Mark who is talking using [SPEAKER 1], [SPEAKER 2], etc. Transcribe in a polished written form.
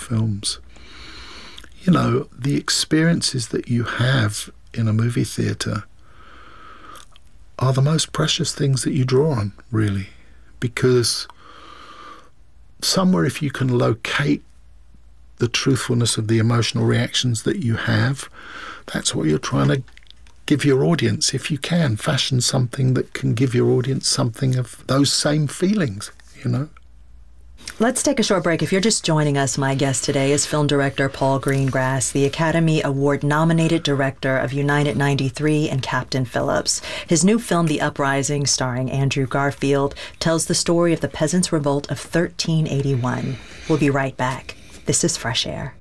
[SPEAKER 1] films. You know, the experiences that you have in a movie theatre are the most precious things that you draw on, really, because somewhere if you can locate the truthfulness of the emotional reactions that you have, that's what you're trying to give your audience. If you can, fashion something that can give your audience something of those same feelings, you know.
[SPEAKER 2] Let's take a short break. If you're just joining us, my guest today is film director Paul Greengrass, the Academy Award-nominated director of United 93 and Captain Phillips. His new film, The Uprising, starring Andrew Garfield, tells the story of the Peasants' Revolt of 1381. We'll be right back. This is Fresh Air.